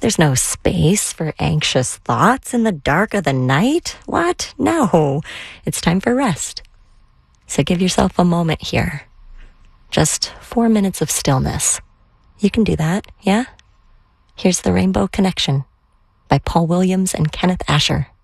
There's no space for anxious thoughts in the dark of the night. What? No. It's time for rest. So give yourself a moment here. Just 4 minutes of stillness. You can do that, yeah? Here's The Rainbow Connection by Paul Williams and Kenneth Asher.